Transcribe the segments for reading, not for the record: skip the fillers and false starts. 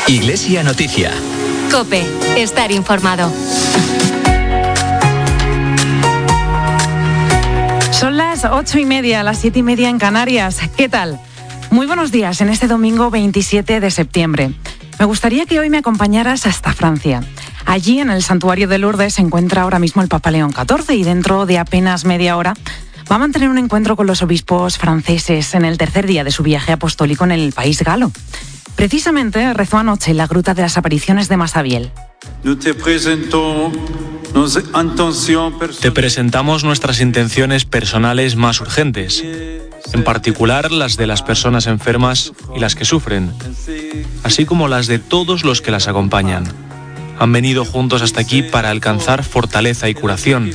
Iglesia Noticia. COPE. Estar informado. Son las 8:30, las 7:30 en Canarias. ¿Qué tal? Muy buenos días en este domingo 27 de septiembre. Me gustaría que hoy me acompañaras hasta Francia. Allí, en el santuario de Lourdes, se encuentra ahora mismo el Papa León XIV y dentro de apenas media hora va a mantener un encuentro con los obispos franceses en el tercer día de su viaje apostólico en el país galo. Precisamente rezó anoche en la Gruta de las Apariciones de Massabielle. Te presentamos nuestras intenciones personales más urgentes, en particular las de las personas enfermas y las que sufren, así como las de todos los que las acompañan. Han venido juntos hasta aquí para alcanzar fortaleza y curación.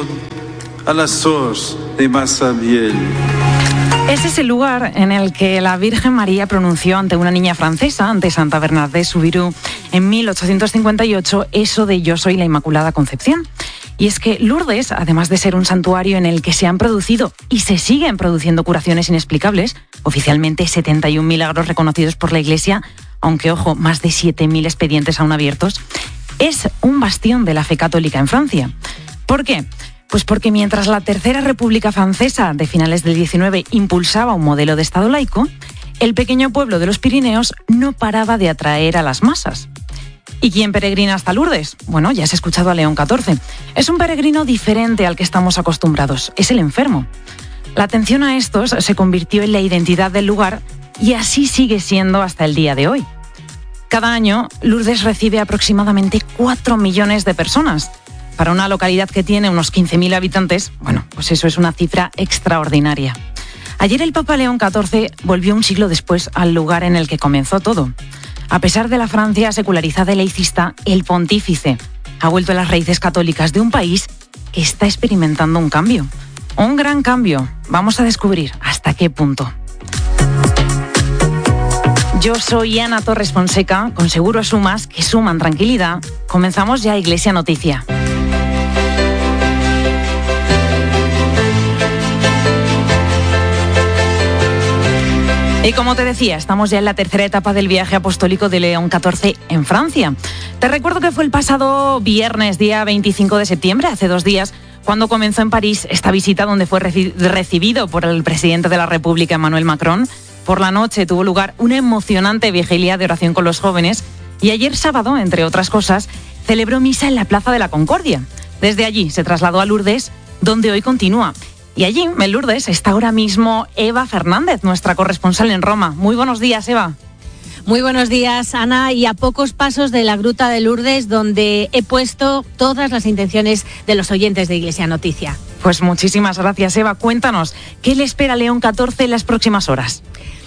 Ese es el lugar en el que la Virgen María pronunció ante una niña francesa, ante Santa Bernadette Soubirous, en 1858, eso de "Yo soy la Inmaculada Concepción". Y es que Lourdes, además de ser un santuario en el que se han producido y se siguen produciendo curaciones inexplicables, oficialmente 71 milagros reconocidos por la Iglesia, aunque, ojo, más de 7.000 expedientes aún abiertos, es un bastión de la fe católica en Francia. ¿Por qué? Pues porque mientras la Tercera República Francesa de finales del XIX impulsaba un modelo de Estado laico, el pequeño pueblo de los Pirineos no paraba de atraer a las masas. ¿Y quién peregrina hasta Lourdes? Bueno, ya has escuchado a León XIV. Es un peregrino diferente al que estamos acostumbrados, es el enfermo. La atención a estos se convirtió en la identidad del lugar y así sigue siendo hasta el día de hoy. Cada año, Lourdes recibe aproximadamente 4 millones de personas. Para una localidad que tiene unos 15.000 habitantes, bueno, pues eso es una cifra extraordinaria. Ayer el Papa León XIV volvió un siglo después al lugar en el que comenzó todo. A pesar de la Francia secularizada y laicista, el pontífice ha vuelto a las raíces católicas de un país que está experimentando un cambio. Un gran cambio. Vamos a descubrir hasta qué punto. Yo soy Ana Torres Fonseca, con Seguros Sumas, que suman tranquilidad. Comenzamos ya Iglesia Noticia. Y como te decía, estamos ya en la tercera etapa del viaje apostólico de León XIV en Francia. Te recuerdo que fue el pasado viernes, día 25 de septiembre, hace 2 días, cuando comenzó en París esta visita donde fue recibido por el presidente de la República, Emmanuel Macron. Por la noche tuvo lugar una emocionante vigilia de oración con los jóvenes y ayer sábado, entre otras cosas, celebró misa en la Plaza de la Concordia. Desde allí se trasladó a Lourdes, donde hoy continúa. Y allí, en Lourdes, está ahora mismo Eva Fernández, nuestra corresponsal en Roma. Muy buenos días, Eva. Muy buenos días, Ana, y a pocos pasos de la Gruta de Lourdes, donde he puesto todas las intenciones de los oyentes de Iglesia Noticia. Pues muchísimas gracias, Eva. Cuéntanos, ¿qué le espera a León XIV en las próximas horas?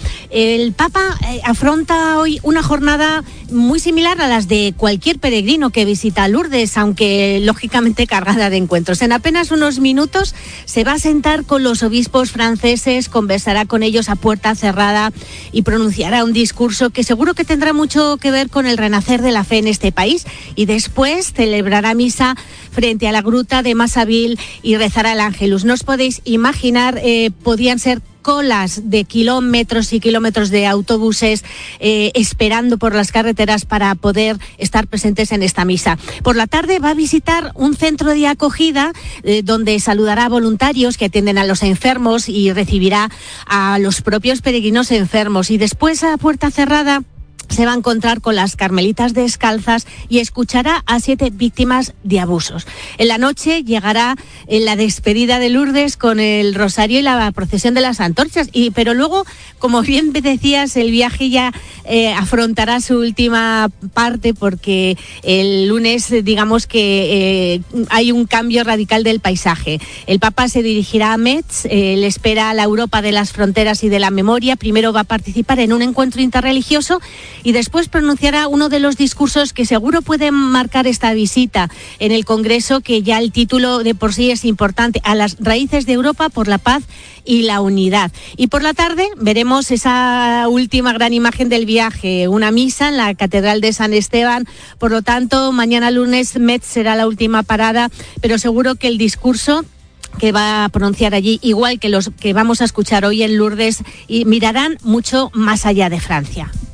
El Papa afronta hoy una jornada muy similar a las de cualquier peregrino que visita Lourdes, aunque lógicamente cargada de encuentros. En apenas unos minutos se va a sentar con los obispos franceses, conversará con ellos a puerta cerrada y pronunciará un discurso que seguro que tendrá mucho que ver con el renacer de la fe en este país, y después celebrará misa frente a la Gruta de Massabielle y rezará el Ángelus. No os podéis imaginar, podían ser colas de kilómetros y kilómetros de autobuses esperando por las carreteras para poder estar presentes en esta misa. Por la tarde va a visitar un centro de acogida donde saludará a voluntarios que atienden a los enfermos y recibirá a los propios peregrinos enfermos, y después, a puerta cerrada, se va a encontrar con las Carmelitas Descalzas y escuchará a 7 víctimas de abusos. En la noche llegará la despedida de Lourdes con el rosario y la procesión de las antorchas. Pero luego, como bien decías, el viaje ya afrontará su última parte, porque el lunes, digamos que hay un cambio radical del paisaje. El Papa se dirigirá a Metz, le espera a la Europa de las fronteras y de la memoria. Primero va a participar en un encuentro interreligioso y después pronunciará uno de los discursos que seguro pueden marcar esta visita en el Congreso, que ya el título de por sí es importante: a las raíces de Europa por la paz y la unidad. Y por la tarde veremos esa última gran imagen del viaje, una misa en la Catedral de San Esteban. Por lo tanto, mañana lunes Metz será la última parada, pero seguro que el discurso que va a pronunciar allí, igual que los que vamos a escuchar hoy en Lourdes, y mirarán mucho más allá de Francia.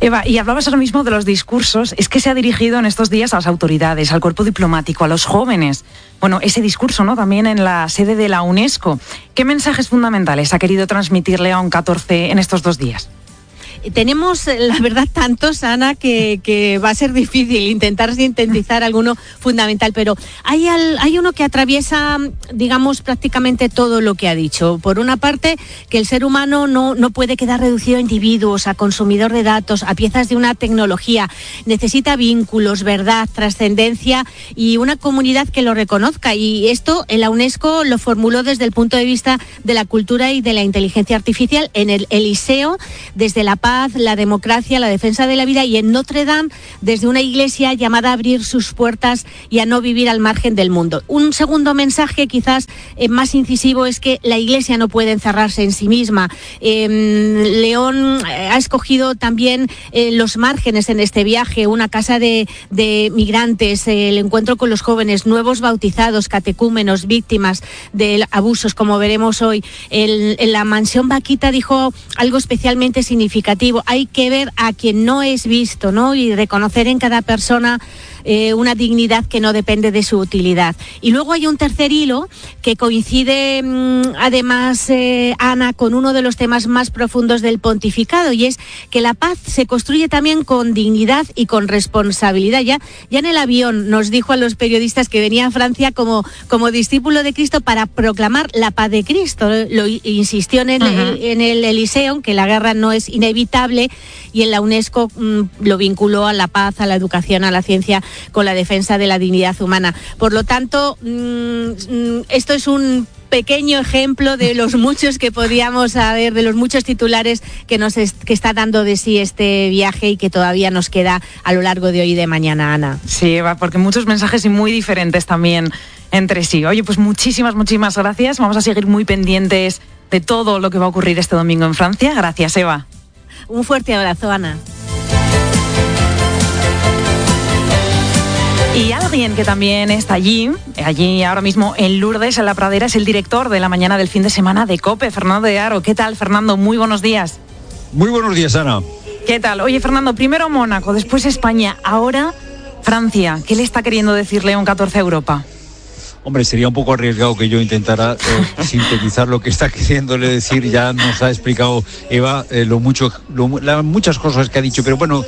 Eva, y hablabas ahora mismo de los discursos, es que se ha dirigido en estos días a las autoridades, al cuerpo diplomático, a los jóvenes. Bueno, ese discurso, ¿no?, también en la sede de la UNESCO. ¿Qué mensajes fundamentales ha querido transmitir León XIV en estos 2 días? Tenemos, la verdad, tantos, Ana, que va a ser difícil intentar sintetizar alguno fundamental, pero hay uno que atraviesa, digamos, prácticamente todo lo que ha dicho. Por una parte, que el ser humano no puede quedar reducido a individuos, a consumidor de datos, a piezas de una tecnología. Necesita vínculos, verdad, trascendencia y una comunidad que lo reconozca. Y esto en la UNESCO lo formuló desde el punto de vista de la cultura y de la inteligencia artificial en el Eliseo, desde la paz, la democracia, la defensa de la vida, y en Notre Dame desde una iglesia llamada a abrir sus puertas y a no vivir al margen del mundo. Un segundo mensaje quizás más incisivo es que la iglesia no puede encerrarse en sí misma. León ha escogido también los márgenes en este viaje, una casa de migrantes, el encuentro con los jóvenes, nuevos bautizados, catecúmenos, víctimas de abusos, como veremos hoy. En la mansión Vaquita dijo algo especialmente significativo: hay que ver a quien no es visto, ¿no?, y reconocer en cada persona una dignidad que no depende de su utilidad. Y luego hay un tercer hilo que coincide además, Ana, con uno de los temas más profundos del pontificado, y es que la paz se construye también con dignidad y con responsabilidad. Ya en el avión nos dijo a los periodistas que venía a Francia como discípulo de Cristo para proclamar la paz de Cristo. Lo insistió en el Eliseo, que la guerra no es inevitable, y en la UNESCO lo vinculó a la paz, a la educación, a la ciencia, con la defensa de la dignidad humana. Por lo tanto, esto es un pequeño ejemplo de los muchos que podíamos saber, de los muchos titulares que está dando de sí este viaje y que todavía nos queda a lo largo de hoy y de mañana, Ana. Sí, Eva, porque muchos mensajes y muy diferentes también entre sí. Oye, pues muchísimas gracias. Vamos a seguir muy pendientes de todo lo que va a ocurrir este domingo en Francia. Gracias, Eva. Un fuerte abrazo, Ana. Y alguien que también está allí ahora mismo en Lourdes, en la Pradera, es el director de la mañana del fin de semana de COPE, Fernando de Haro. ¿Qué tal, Fernando? Muy buenos días. Muy buenos días, Ana. ¿Qué tal? Oye, Fernando, primero Mónaco, después España, ahora Francia. ¿Qué le está queriendo decir León XIV a Europa? Hombre, sería un poco arriesgado que yo intentara sintetizar lo que está queriéndole decir. Ya nos ha explicado Eva muchas cosas que ha dicho, pero bueno,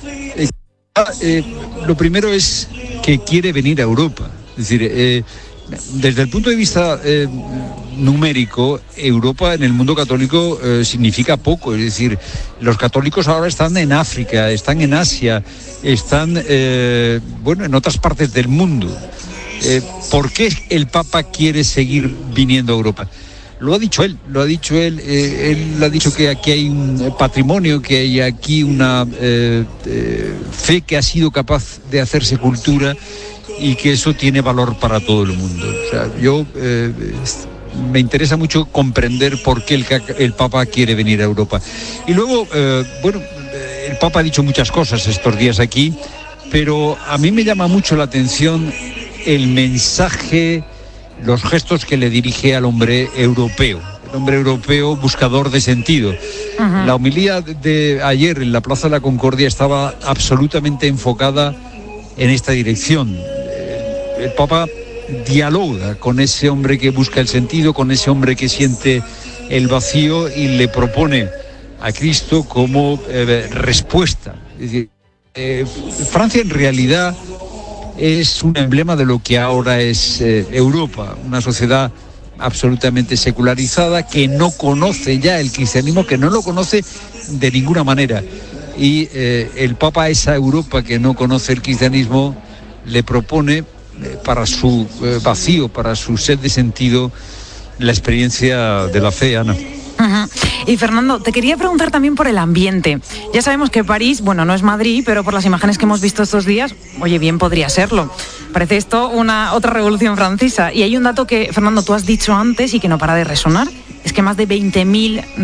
lo primero es que quiere venir a Europa. Es decir, desde el punto de vista numérico, Europa en el mundo católico significa poco. Es decir, los católicos ahora están en África, están en Asia, están en otras partes del mundo. ¿Por qué el Papa quiere seguir viniendo a Europa? Lo ha dicho él, él ha dicho que aquí hay un patrimonio, que hay aquí una fe que ha sido capaz de hacerse cultura y que eso tiene valor para todo el mundo. O sea, me interesa mucho comprender por qué el Papa quiere venir a Europa. Y luego, el Papa ha dicho muchas cosas estos días aquí, pero a mí me llama mucho la atención el mensaje, los gestos que le dirige al hombre europeo, el hombre europeo buscador de sentido. Uh-huh. La homilía de ayer en la Plaza de la Concordia estaba absolutamente enfocada en esta dirección. El Papa dialoga con ese hombre que busca el sentido, con ese hombre que siente el vacío, y le propone a Cristo como respuesta. Es decir, Francia en realidad es un emblema de lo que ahora es Europa, una sociedad absolutamente secularizada que no conoce ya el cristianismo, que no lo conoce de ninguna manera. Y el Papa a esa Europa que no conoce el cristianismo le propone, para su vacío, para su sed de sentido, la experiencia de la fe, Ana. Uh-huh. Y Fernando, te quería preguntar también por el ambiente. Ya sabemos que París, no es Madrid, pero por las imágenes que hemos visto estos días, oye, bien podría serlo. Parece esto otra revolución francesa. Y hay un dato que, Fernando, tú has dicho antes y que no para de resonar, es que más de 20.000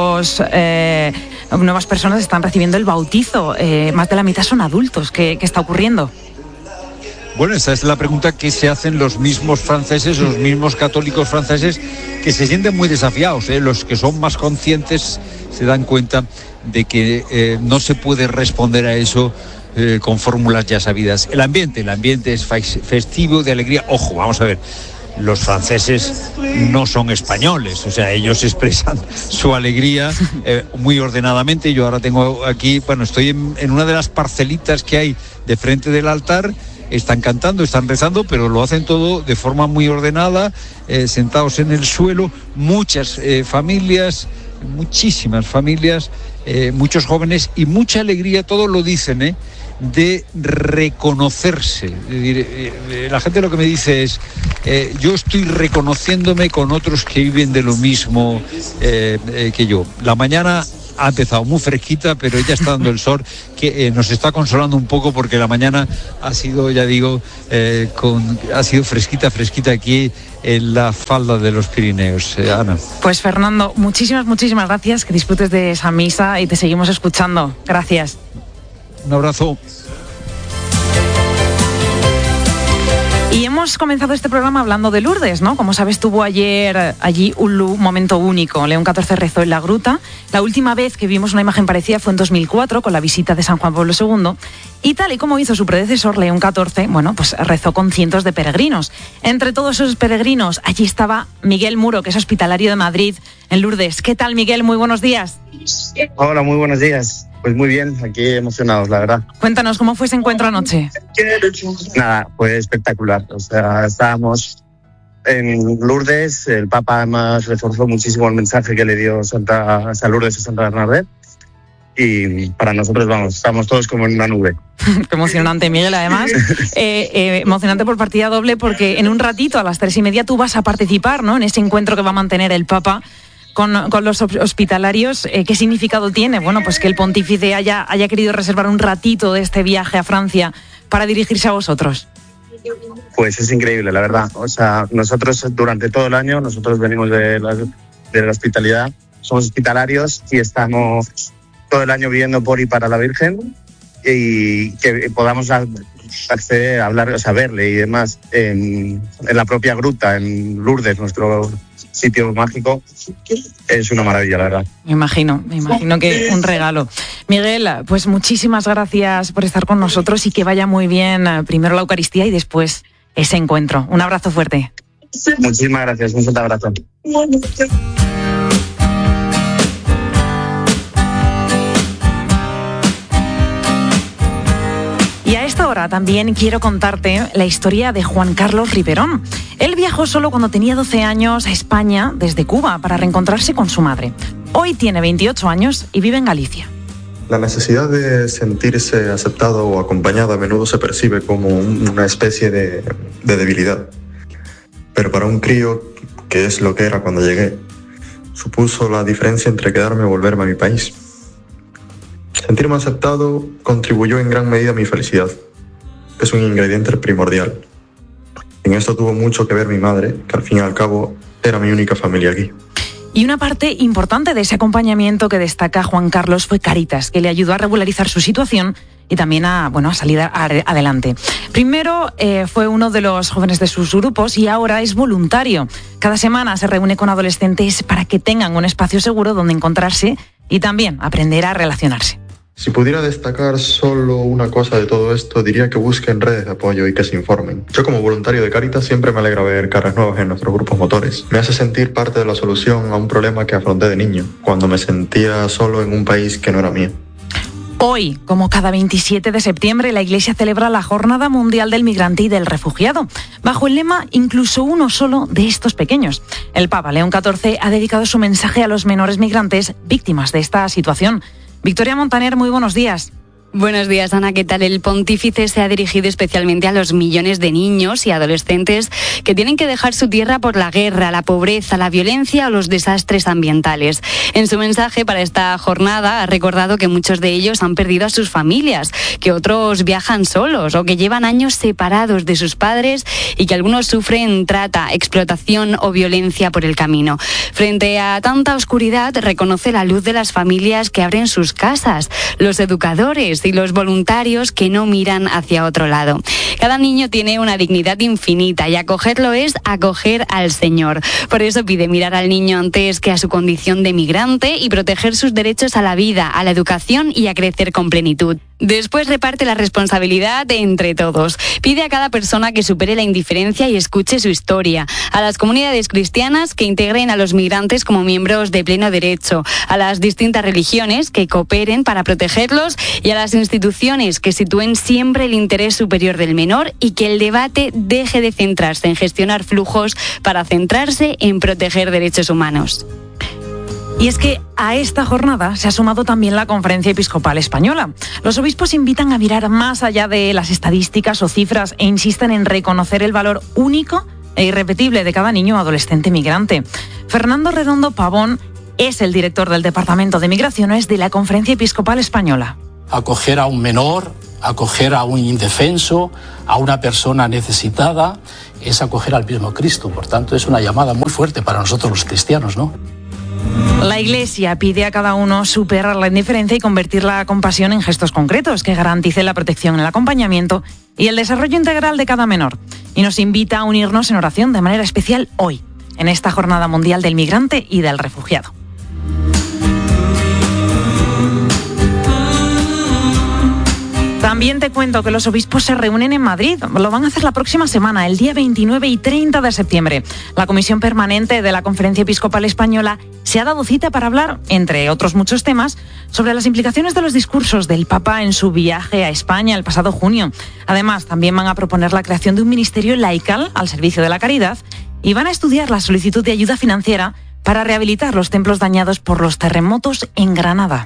nuevas personas están recibiendo el bautizo. Más de la mitad son adultos. ¿Qué está ocurriendo? Bueno, esta es la pregunta que se hacen los mismos franceses, los mismos católicos franceses, que se sienten muy desafiados, los que son más conscientes se dan cuenta de que no se puede responder a eso con fórmulas ya sabidas. El ambiente es festivo, de alegría. Ojo, vamos a ver, los franceses no son españoles, o sea, ellos expresan su alegría muy ordenadamente. Yo ahora tengo aquí, estoy en una de las parcelitas que hay de frente del altar. Están cantando, están rezando, pero lo hacen todo de forma muy ordenada, sentados en el suelo. Muchas familias, muchísimas familias, muchos jóvenes y mucha alegría, todos lo dicen, de reconocerse. Es decir, la gente lo que me dice es, yo estoy reconociéndome con otros que viven de lo mismo que yo. La mañana ha empezado muy fresquita, pero ya está dando el sol, que nos está consolando un poco, porque la mañana ha sido, ya digo, ha sido fresquita aquí en la falda de los Pirineos. Ana. Pues Fernando, muchísimas gracias, que disfrutes de esa misa y te seguimos escuchando. Gracias. Un abrazo. Y hemos comenzado este programa hablando de Lourdes, ¿no? Como sabes, tuvo ayer allí un momento único. León XIV rezó en la gruta. La última vez que vimos una imagen parecida fue en 2004, con la visita de San Juan Pablo II. Y tal y como hizo su predecesor, León XIV, pues rezó con cientos de peregrinos. Entre todos esos peregrinos, allí estaba Miguel Muro, que es hospitalario de Madrid, en Lourdes. ¿Qué tal, Miguel? Muy buenos días. Hola, muy buenos días. Pues muy bien, aquí emocionados, la verdad. Cuéntanos, ¿cómo fue ese encuentro anoche? Nada, fue espectacular. O sea, estábamos en Lourdes, el Papa además reforzó muchísimo el mensaje que le dio Santa Lourdes y Santa Bernadette. Y para nosotros, estamos todos como en una nube. Qué emocionante, Miguel, además. Emocionante por partida doble, porque en un ratito, a las 3:30, tú vas a participar, ¿no?, en ese encuentro que va a mantener el Papa con los hospitalarios. ¿Qué significado tiene? Bueno, pues que el pontífice haya querido reservar un ratito de este viaje a Francia para dirigirse a vosotros. Pues es increíble, la verdad. O sea, nosotros durante todo el año, nosotros venimos de la hospitalidad, somos hospitalarios y estamos todo el año viviendo por y para la Virgen, y que podamos acceder a hablar, o sea, verle y demás en la propia gruta, en Lourdes, nuestro sitio mágico, es una maravilla, la verdad. Me imagino que un regalo. Miguel, pues muchísimas gracias por estar con nosotros y que vaya muy bien primero la Eucaristía y después ese encuentro. Un abrazo fuerte. Muchísimas gracias, un fuerte abrazo. Y a esta hora también quiero contarte la historia de Juan Carlos Riverón. Él viajó solo cuando tenía 12 años a España desde Cuba para reencontrarse con su madre. Hoy tiene 28 años y vive en Galicia. La necesidad de sentirse aceptado o acompañado a menudo se percibe como una especie de debilidad. Pero para un crío, que es lo que era cuando llegué, supuso la diferencia entre quedarme o volverme a mi país. Sentirme aceptado contribuyó en gran medida a mi felicidad. Es un ingrediente primordial. En esto tuvo mucho que ver mi madre, que al fin y al cabo era mi única familia aquí. Y una parte importante de ese acompañamiento que destaca Juan Carlos fue Cáritas, que le ayudó a regularizar su situación y también a salir adelante. Primero fue uno de los jóvenes de sus grupos y ahora es voluntario. Cada semana se reúne con adolescentes para que tengan un espacio seguro donde encontrarse y también aprender a relacionarse. Si pudiera destacar solo una cosa de todo esto, diría que busquen redes de apoyo y que se informen. Yo, como voluntario de Cáritas, siempre me alegra ver caras nuevas en nuestros grupos motores. Me hace sentir parte de la solución a un problema que afronté de niño, cuando me sentía solo en un país que no era mío. Hoy, como cada 27 de septiembre, la Iglesia celebra la Jornada Mundial del Migrante y del Refugiado, bajo el lema «Incluso uno solo de estos pequeños». El Papa León XIV ha dedicado su mensaje a los menores migrantes víctimas de esta situación. Victoria Montaner, muy buenos días. Buenos días, Ana. ¿Qué tal? El pontífice se ha dirigido especialmente a los millones de niños y adolescentes que tienen que dejar su tierra por la guerra, la pobreza, la violencia o los desastres ambientales. En su mensaje para esta jornada ha recordado que muchos de ellos han perdido a sus familias, que otros viajan solos o que llevan años separados de sus padres y que algunos sufren trata, explotación o violencia por el camino. Frente a tanta oscuridad, reconoce la luz de las familias que abren sus casas, los educadores, padres y los voluntarios que no miran hacia otro lado. Cada niño tiene una dignidad infinita y acogerlo es acoger al Señor. Por eso pide mirar al niño antes que a su condición de migrante y proteger sus derechos a la vida, a la educación y a crecer con plenitud. Después reparte la responsabilidad entre todos. Pide a cada persona que supere la indiferencia y escuche su historia. A las comunidades cristianas que integren a los migrantes como miembros de pleno derecho. A las distintas religiones que cooperen para protegerlos y a las instituciones que sitúen siempre el interés superior del menor y que el debate deje de centrarse en gestionar flujos para centrarse en proteger derechos humanos. Y es que a esta jornada se ha sumado también la Conferencia Episcopal Española. Los obispos invitan a mirar más allá de las estadísticas o cifras e insisten en reconocer el valor único e irrepetible de cada niño o adolescente migrante. Fernando Redondo Pavón es el director del Departamento de Migraciones de la Conferencia Episcopal Española. Acoger a un menor, acoger a un indefenso, a una persona necesitada, es acoger al mismo Cristo. Por tanto, es una llamada muy fuerte para nosotros los cristianos, ¿no? La Iglesia pide a cada uno superar la indiferencia y convertir la compasión en gestos concretos que garanticen la protección, el acompañamiento y el desarrollo integral de cada menor. Y nos invita a unirnos en oración de manera especial hoy, en esta Jornada Mundial del Migrante y del Refugiado. También te cuento que los obispos se reúnen en Madrid. Lo van a hacer la próxima semana, el día 29 y 30 de septiembre. La Comisión Permanente de la Conferencia Episcopal Española se ha dado cita para hablar, entre otros muchos temas, sobre las implicaciones de los discursos del Papa en su viaje a España el pasado junio. Además, también van a proponer la creación de un ministerio laical al servicio de la caridad y van a estudiar la solicitud de ayuda financiera para rehabilitar los templos dañados por los terremotos en Granada.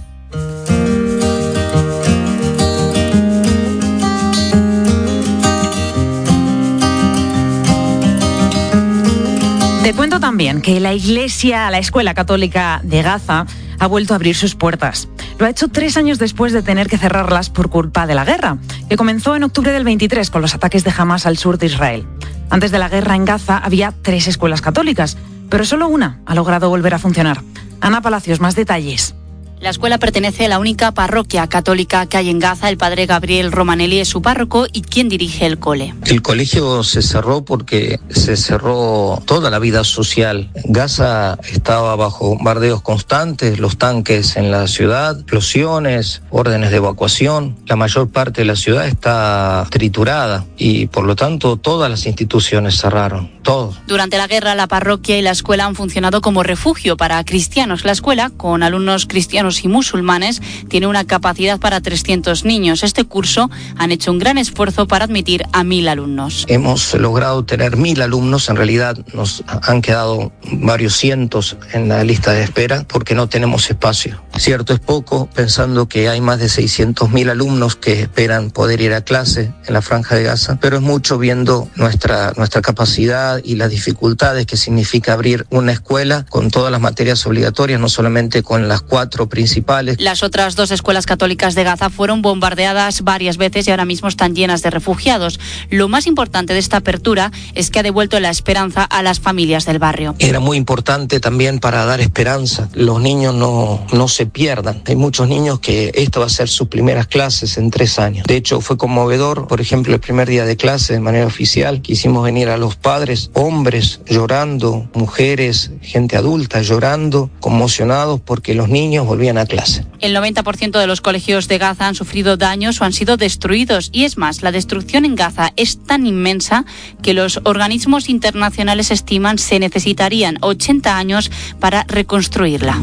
Te cuento también que la Escuela Católica de Gaza ha vuelto a abrir sus puertas. Lo ha hecho 3 años después de tener que cerrarlas por culpa de la guerra, que comenzó en octubre del 23 con los ataques de Hamas al sur de Israel. Antes de la guerra en Gaza había 3 escuelas católicas, pero solo una ha logrado volver a funcionar. Ana Palacios, más detalles. La escuela pertenece a la única parroquia católica que hay en Gaza. El padre Gabriel Romanelli es su párroco y quien dirige el cole. El colegio se cerró porque se cerró toda la vida social. Gaza estaba bajo bombardeos constantes, los tanques en la ciudad, explosiones, órdenes de evacuación. La mayor parte de la ciudad está triturada y por lo tanto todas las instituciones cerraron, todo. Durante la guerra la parroquia y la escuela han funcionado como refugio para cristianos. La escuela, con alumnos cristianos y musulmanes, tiene una capacidad para 300 niños. Este curso han hecho un gran esfuerzo para admitir a 1.000 alumnos. Hemos logrado tener 1.000 alumnos, en realidad nos han quedado varios cientos en la lista de espera porque no tenemos espacio. Cierto es poco, pensando que hay más de 600.000 alumnos que esperan poder ir a clase en la Franja de Gaza, pero es mucho viendo nuestra capacidad y las dificultades que significa abrir una escuela con todas las materias obligatorias, no solamente con las 4 principales. Las otras 2 escuelas católicas de Gaza fueron bombardeadas varias veces y ahora mismo están llenas de refugiados. Lo más importante de esta apertura es que ha devuelto la esperanza a las familias del barrio. Era muy importante también para dar esperanza. Los niños no se pierdan. Hay muchos niños que esta va a ser sus primeras clases en 3 años. De hecho, fue conmovedor, por ejemplo, el primer día de clase de manera oficial. Quisimos venir a los padres, hombres llorando, mujeres, gente adulta llorando, conmocionados porque los niños volvían a clase. El 90% de los colegios de Gaza han sufrido daños o han sido destruidos. Y es más, la destrucción en Gaza es tan inmensa que los organismos internacionales estiman se necesitarían 80 años para reconstruirla.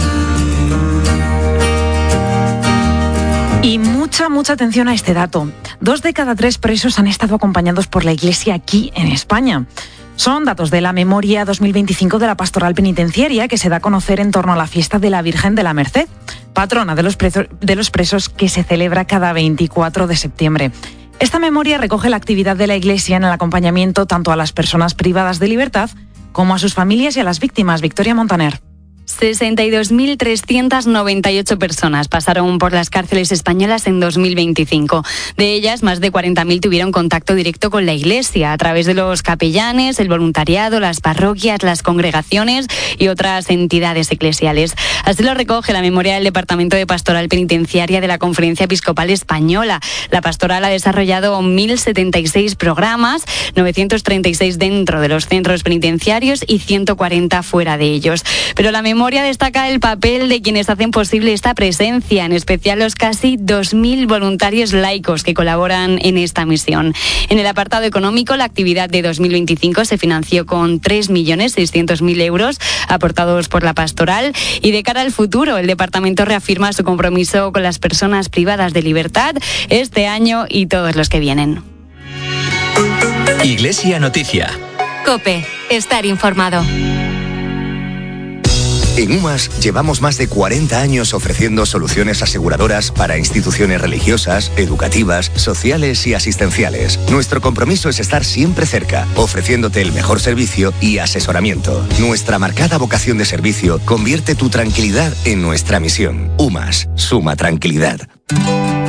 Y mucha atención a este dato. 2 de cada 3 presos han estado acompañados por la Iglesia aquí en España. Son datos de la memoria 2025 de la Pastoral Penitenciaria que se da a conocer en torno a la fiesta de la Virgen de la Merced, patrona de los presos que se celebra cada 24 de septiembre. Esta memoria recoge la actividad de la Iglesia en el acompañamiento tanto a las personas privadas de libertad como a sus familias y a las víctimas. Victoria Montaner. 62.398 personas pasaron por las cárceles españolas en 2025. De ellas, más de 40.000 tuvieron contacto directo con la Iglesia a través de los capellanes, el voluntariado, las parroquias, las congregaciones y otras entidades eclesiales. Así lo recoge la memoria del Departamento de Pastoral Penitenciaria de la Conferencia Episcopal Española. La pastoral ha desarrollado 1.076 programas, 936 dentro de los centros penitenciarios y 140 fuera de ellos. Pero la memoria destaca el papel de quienes hacen posible esta presencia, en especial los casi 2.000 voluntarios laicos que colaboran en esta misión. En el apartado económico, la actividad de 2025 se financió con 3.600.000 euros aportados por la pastoral, y de cara al futuro, el departamento reafirma su compromiso con las personas privadas de libertad este año y todos los que vienen. Iglesia Noticia. COPE. Estar informado. En UMAS llevamos más de 40 años ofreciendo soluciones aseguradoras para instituciones religiosas, educativas, sociales y asistenciales. Nuestro compromiso es estar siempre cerca, ofreciéndote el mejor servicio y asesoramiento. Nuestra marcada vocación de servicio convierte tu tranquilidad en nuestra misión. UMAS, suma tranquilidad.